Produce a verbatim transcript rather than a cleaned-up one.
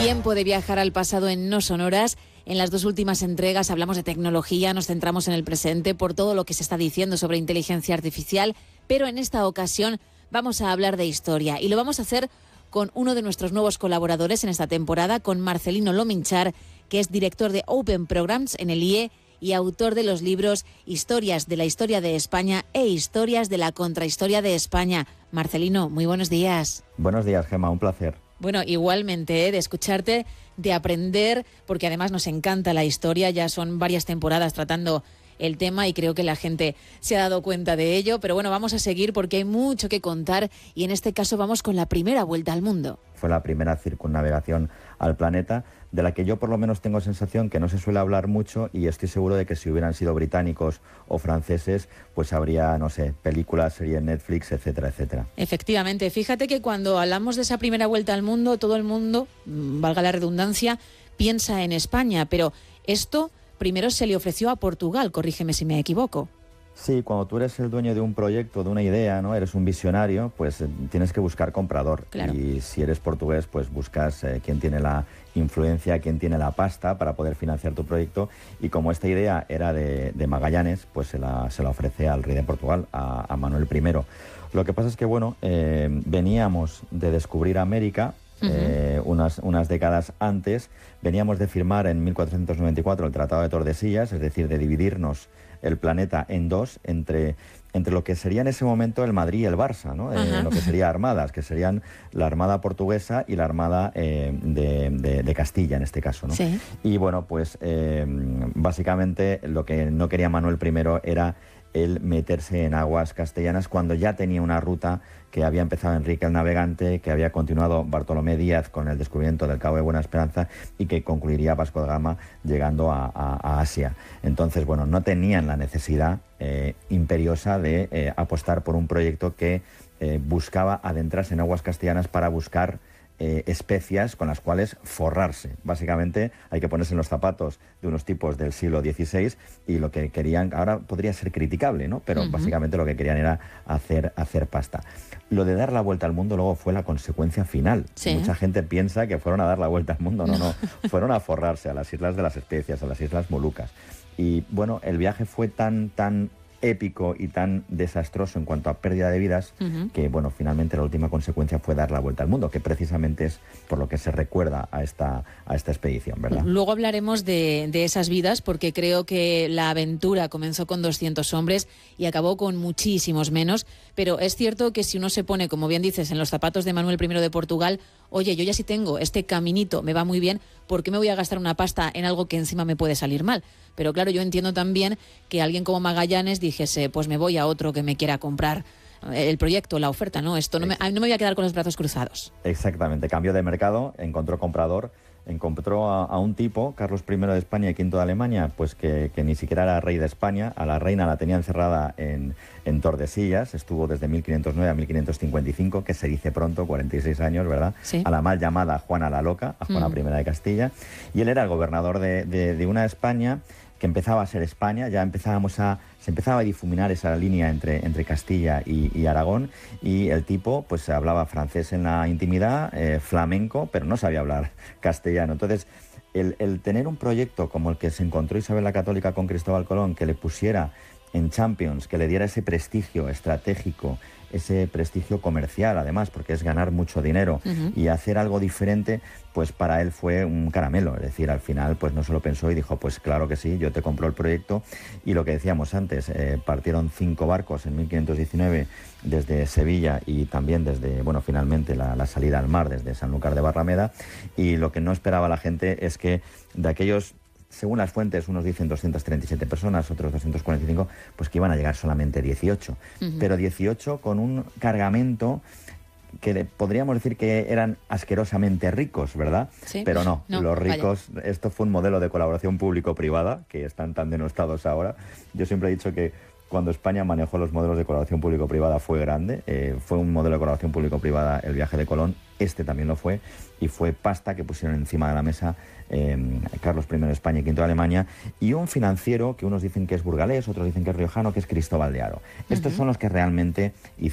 Tiempo de viajar al pasado en No Sonoras. En las dos últimas entregas hablamos de tecnología, nos centramos en el presente por todo lo que se está diciendo sobre inteligencia artificial, pero en esta ocasión vamos a hablar de historia y lo vamos a hacer con uno de nuestros nuevos colaboradores en esta temporada, con Marcelino Lominchar, que es director de Open Programs en el I E y autor de los libros Historias de la Historia de España e Historias de la Contrahistoria de España. Marcelino, muy buenos días. Buenos días, Gemma, un placer. Bueno, igualmente, ¿eh? de escucharte, de aprender, porque además nos encanta la historia, ya son varias temporadas tratando el tema y creo que la gente se ha dado cuenta de ello, pero bueno, vamos a seguir porque hay mucho que contar y en este caso vamos con la primera vuelta al mundo. Fue la primera circunnavegación al planeta, de la que yo por lo menos tengo sensación que no se suele hablar mucho y estoy seguro de que si hubieran sido británicos o franceses, pues habría, no sé, películas, series Netflix, etcétera, etcétera. Efectivamente, fíjate que cuando hablamos de esa primera vuelta al mundo, todo el mundo, valga la redundancia, piensa en España, pero esto primero se le ofreció a Portugal, corrígeme si me equivoco. Sí, cuando tú eres el dueño de un proyecto, de una idea, ¿no? Eres un visionario, pues eh, tienes que buscar comprador. Claro. Y si eres portugués, pues buscas eh, quién tiene la influencia, quién tiene la pasta para poder financiar tu proyecto. Y como esta idea era de, de Magallanes, pues se la, se la ofrece al rey de Portugal, a, a Manuel primero. Lo que pasa es que, bueno, eh, veníamos de descubrir América. Uh-huh. eh, unas, unas décadas antes, veníamos de firmar en mil cuatrocientos noventa y cuatro el Tratado de Tordesillas, es decir, de dividirnos el planeta en dos, entre, entre lo que sería en ese momento el Madrid y el Barça, ¿no? Uh-huh. eh, lo que sería armadas, que serían la Armada portuguesa y la Armada eh, de, de, de Castilla, en este caso, ¿no? Sí. Y bueno, pues eh, básicamente lo que no quería Manuel primero era el meterse en aguas castellanas cuando ya tenía una ruta que había empezado Enrique el Navegante, que había continuado Bartolomé Díaz con el descubrimiento del Cabo de Buena Esperanza y que concluiría Vasco da Gama llegando a, a, a Asia. Entonces, bueno, no tenían la necesidad eh, imperiosa de eh, apostar por un proyecto que eh, buscaba adentrarse en aguas castellanas para buscar Eh, especias con las cuales forrarse. Básicamente hay que ponerse en los zapatos de unos tipos del siglo dieciséis y lo que querían, ahora podría ser criticable, ¿no? Pero uh-huh. básicamente lo que querían era hacer, hacer pasta. Lo de dar la vuelta al mundo luego fue la consecuencia final. Sí. Mucha gente piensa que fueron a dar la vuelta al mundo, no, no, fueron a forrarse a las Islas de las Especias, a las Islas Molucas. Y bueno, el viaje fue tan, tan épico y tan desastroso en cuanto a pérdida de vidas, uh-huh. que bueno, finalmente la última consecuencia fue dar la vuelta al mundo, que precisamente es por lo que se recuerda a esta, a esta expedición, ¿verdad? Luego hablaremos de, de esas vidas, porque creo que la aventura comenzó con doscientos hombres y acabó con muchísimos menos, pero es cierto que si uno se pone, como bien dices, en los zapatos de Manuel primero de Portugal, oye, yo ya sí tengo este caminito, me va muy bien, ¿por qué me voy a gastar una pasta en algo que encima me puede salir mal? Pero claro, yo entiendo también que alguien como Magallanes dijese, pues me voy a otro que me quiera comprar el proyecto, la oferta, ¿no? Esto no me, no me voy a quedar con los brazos cruzados. Exactamente, cambió de mercado, encontró comprador, encontró a, a un tipo, Carlos primero de España y quinto de Alemania, pues que, que ni siquiera era rey de España. A la reina la tenía encerrada en, en Tordesillas, estuvo desde mil quinientos nueve a mil quinientos cincuenta y cinco, que se dice pronto, cuarenta y seis años, ¿verdad? Sí. A la mal llamada Juana la Loca, a Juana mm. primera de Castilla, y él era el gobernador de, de, de una España que empezaba a ser España, ya empezábamos a, se empezaba a difuminar esa línea entre, entre Castilla y, y Aragón, y el tipo pues hablaba francés en la intimidad, eh, flamenco, pero no sabía hablar castellano. Entonces, el, el tener un proyecto como el que se encontró Isabel la Católica con Cristóbal Colón, que le pusiera en Champions, que le diera ese prestigio estratégico, ese prestigio comercial, además, porque es ganar mucho dinero, uh-huh. y hacer algo diferente, pues para él fue un caramelo. Es decir, al final, pues no se lo pensó y dijo, pues claro que sí, yo te compro el proyecto. Y lo que decíamos antes, eh, partieron cinco barcos en mil quinientos diecinueve desde Sevilla y también desde, bueno, finalmente la, la salida al mar desde Sanlúcar de Barrameda. Y lo que no esperaba la gente es que de aquellos, según las fuentes, unos dicen doscientas treinta y siete personas, otros doscientos cuarenta y cinco, pues que iban a llegar solamente dieciocho. Uh-huh. Pero dieciocho con un cargamento que podríamos decir que eran asquerosamente ricos, ¿verdad? Sí. Pero no, no los ricos, vaya. Esto fue un modelo de colaboración público-privada, que están tan denostados ahora. Yo siempre he dicho que cuando España manejó los modelos de colaboración público-privada fue grande, eh, fue un modelo de colaboración público-privada el viaje de Colón, este también lo fue, y fue pasta que pusieron encima de la mesa eh, Carlos primero de España y quinto de Alemania, y un financiero que unos dicen que es burgalés, otros dicen que es riojano, que es Cristóbal de Haro. Uh-huh. Estos son los que realmente hicieron